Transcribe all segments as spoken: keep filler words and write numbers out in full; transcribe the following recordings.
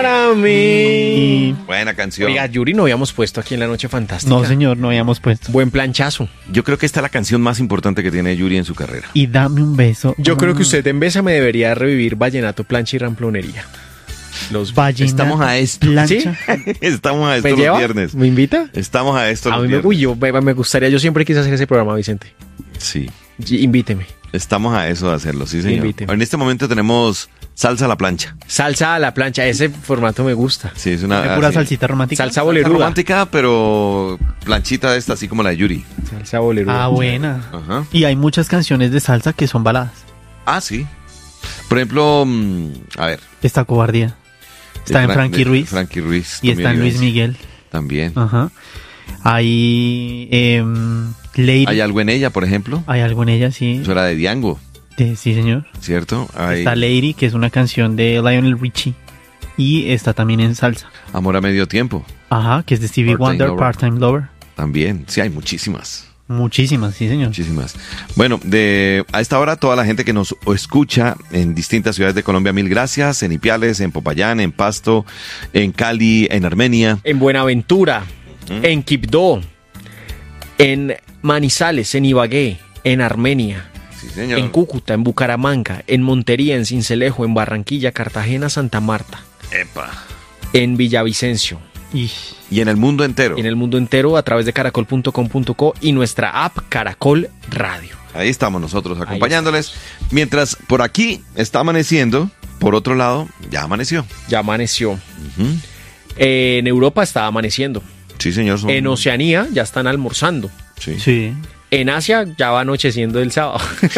Para mí. Buena canción. Oiga, Yuri, no habíamos puesto aquí en La Noche Fantástica. No, señor, no habíamos puesto. Buen planchazo. Yo creo que esta es la canción más importante que tiene Yuri en su carrera. Y dame un beso. Yo Ah. creo que usted en Bésame debería revivir Vallenato, Plancha y Ramplonería. Los Vallenato, Estamos a esto. plancha. Estamos a esto ¿Me los lleva? viernes. ¿Me invita? Estamos a esto A los mí me, viernes. uy, yo, me, me gustaría, yo siempre quise hacer ese programa, Vicente. Sí. Y- Invíteme. Estamos a eso de hacerlo, sí, señor. Invíteme. En este momento tenemos salsa a la plancha. Salsa a la plancha, ese formato me gusta. Sí, es una De pura así, salsita romántica. Salsa salsa boleruda. romántica, pero planchita de esta, así como la de Yuri. Salsa boleruda. Ah, buena. Ajá. Y hay muchas canciones de salsa que son baladas. Ah, sí. Por ejemplo, mm, a ver. Está Cobardía. Está de en Fran- Frankie de Ruiz. Frankie Ruiz. Y también está en iba a Luis decir. Miguel. También. Ajá. Hay em, Lady. Hay algo en ella, por ejemplo. Hay algo en ella, sí. Eso era de Diango, De- sí, señor. ¿cierto? Hay Está Lady, que es una canción de Lionel Richie. Y está también en salsa. Amor a medio tiempo. Ajá, que es de Stevie Part-Time Wonder, Lover. Part-Time Lover. También. Sí, hay muchísimas. Muchísimas, sí, señor. Muchísimas. Bueno, de a esta hora toda la gente que nos escucha en distintas ciudades de Colombia, mil gracias. En Ipiales, en Popayán, en Pasto, en Cali, en Armenia. En Buenaventura, en Quibdó, en Manizales, en Ibagué, en Armenia, Sí, señor. en Cúcuta, en Bucaramanga, en Montería, en Sincelejo, en Barranquilla, Cartagena, Santa Marta, Epa. en Villavicencio, Y Y en el mundo entero. y en el mundo entero a través de caracol punto com punto co y nuestra app Caracol Radio. Ahí estamos nosotros acompañándoles. Mientras por aquí está amaneciendo, por otro lado, ya amaneció. Ya amaneció. Ujú. En Europa está amaneciendo. Sí, señor. son- En Oceanía ya están almorzando. Sí. sí. En Asia ya va anocheciendo el sábado.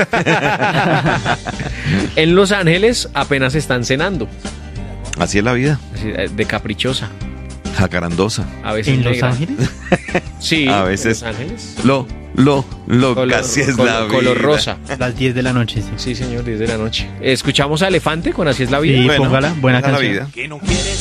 En Los Ángeles apenas están cenando. Así es la vida. Así, eh, de caprichosa. Jacarandosa. A veces En Los negra. Ángeles. Sí, A veces. en Los Ángeles. Lo, lo, lo, Color, casi es color- la vida. color rosa. Las diez de la noche, sí. Sí, señor, diez de la noche. Escuchamos a Elefante con Así es la vida. Sí, Bueno, póngala. Buena esa es la canción. vida. Que no quieres